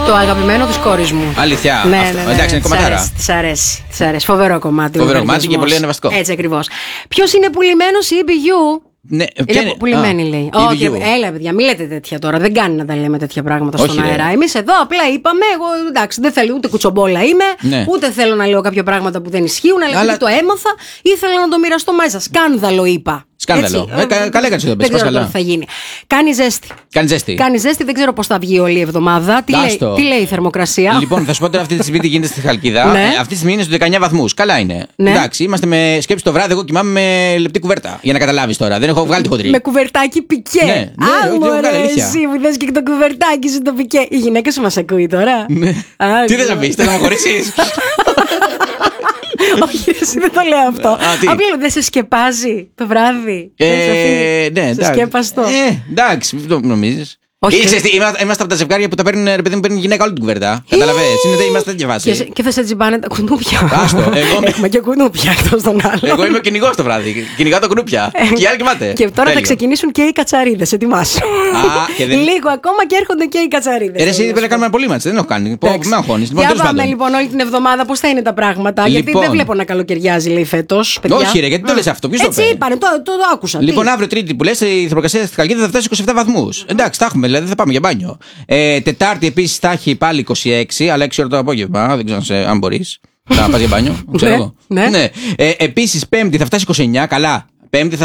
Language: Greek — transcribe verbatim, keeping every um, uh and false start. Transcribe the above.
Το αγαπημένο της κόρης μου. Αλήθεια. Ναι, αυτό. ναι, ναι, Εντάξει, είναι κομματάρα. Της αρέσει, της αρέσει. Φοβερό κομμάτι. Φοβερό κομμάτι και πολύ ανεβαστικό. Έτσι ακριβώς. Ποιος είναι πουλημένος, η ι μπι γιου? Ναι, είναι είναι πουλημένη, α, λέει. Όχι, έλα, παιδιά, μην λέτε τέτοια τώρα. Δεν κάνει να τα λέμε τέτοια πράγματα στον Όχι, αέρα. Εμείς εδώ απλά είπαμε, εγώ εντάξει, δεν θέλω ούτε κουτσομπόλα είμαι, ναι. ούτε θέλω να λέω κάποια πράγματα που δεν ισχύουν, αλλά, αλλά... το έμαθα, ήθελα να το μοιραστώ μαζί σας. Σκάνδαλο είπα. Σκάνδαλο. Ε, κα, καλά έκανε το πες. Δεν ξέρω τι θα γίνει. Κάνει ζέστη. Κάνει ζέστη. Κάνει ζέστη, δεν ξέρω πώς θα βγει όλη η εβδομάδα. Τι λέει, τι λέει η θερμοκρασία. Λοιπόν, θα σου πω τώρα αυτή τη στιγμή τι γίνεται στη Χαλκίδα. Ναι. Ε, αυτή τη στιγμή είναι στους δεκαεννιά βαθμούς. Καλά είναι. Ναι. Εντάξει, είμαστε με σκέψη το βράδυ. Εγώ κοιμάμαι με λεπτή κουβέρτα. Για να καταλάβεις τώρα. Δεν έχω βγάλει τη χοντρή. Με κουβερτάκι πικέ. Ναι, ναι, Α, μωρέ, εσύ που θες και το κουβερτάκι σου το πικέ. Η γυναίκα σου μας ακούει τώρα. Ναι. Α, τι θες να πεις, θες να με χωρίσεις? Όχι, εσύ δεν το λέω αυτό. Απλά δεν σε σκεπάζει το βράδυ. Ε, ναι, εντάξει. Σε σκέπαστο. Ε, εντάξει, μην το νομίζεις. Είμαστε, είμαστε από τα ζευγάρια που τα παίρνουν, ρε παιδί μου, παίρνει γυναίκα όλη την κουβέρτα. Καταλαβαίνεις, είμαστε τέτοια βάση. Και, και θα σε τσιμπάνε τα κουνούπια. Άστο, εγώ... Έχουμε και κουνούπια εκτός των άλλων. Εγώ είμαι ο κυνηγός το βράδυ. Κυνηγάω τα κουνούπια. Και οι άλλοι κοιμάται. Και τώρα θα ξεκινήσουν και οι κατσαρίδες. Ετοιμάσου. Λίγο ακόμα και έρχονται και οι κατσαρίδες. Ρε, εσύ πρέπει να κάνουμε ένα πολύματς. Δεν έχω κάνει. Με αγχώνεις. Για πάμε λοιπόν όλη την εβδομάδα πώς θα είναι τα πράγματα. Γιατί δεν βλέπω να καλοκαιριάζει, λέει φέτος. Όχι, ρε, γιατί το λες αυτό. Ποιος το πει. Έτσι είπανε, το άκουσα. Λοιπόν, αύριο Τρίτη που λες η θερμοκρασία στη Χαλκίδα θα φτάσει είκοσι επτά βαθμούς. Εντάξει, τα έχουμε. Δηλαδή θα πάμε για μπάνιο. Ε, Τετάρτη επίσης θα έχει πάλι είκοσι έξι, αλλά έξι ώρα το απόγευμα. Δεν ξέρω σε, αν μπορείς να πας για μπάνιο. Ξέρω εγώ. Ναι. Ναι. Ε, επίσης Πέμπτη θα φτάσει είκοσι εννιά. Καλά. Πέμπτη θα